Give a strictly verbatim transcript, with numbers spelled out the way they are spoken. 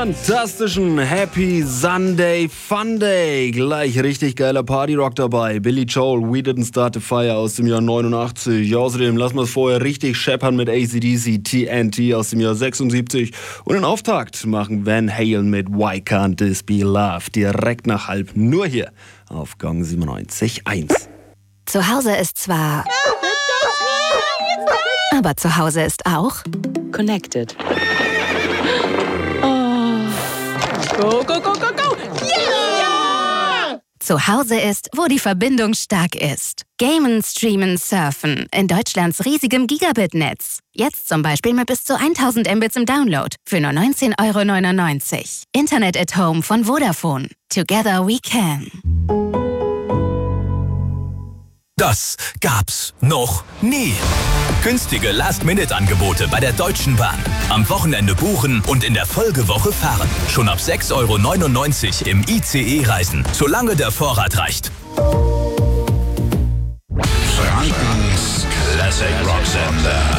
fantastischen Happy Sunday Fun Day. Gleich richtig geiler Partyrock dabei. Billy Joel, We Didn't Start the Fire aus dem Jahr neunundachtzig. Außerdem lassen wir es vorher richtig scheppern mit A C D C, T N T aus dem Jahr sechsundsiebzig. Und den Auftakt machen Van Halen mit Why Can't This Be Love. Direkt nach halb nur hier auf Gong siebenundneunzig Komma eins. Zu Hause ist zwar... Aber zu Hause ist auch... Connected. Oh. Go, go, go, go, go! Yeah! Zu Hause ist, wo die Verbindung stark ist. Gamen, streamen, surfen. In Deutschlands riesigem Gigabit-Netz. Jetzt zum Beispiel mit bis zu tausend Mbits im Download. Für nur neunzehn Euro neunundneunzig. Internet at Home von Vodafone. Together we can. Das gab's noch nie. Günstige Last-Minute-Angebote bei der Deutschen Bahn. Am Wochenende buchen und in der Folgewoche fahren. Schon ab sechs Euro neunundneunzig im I C E reisen, solange der Vorrat reicht.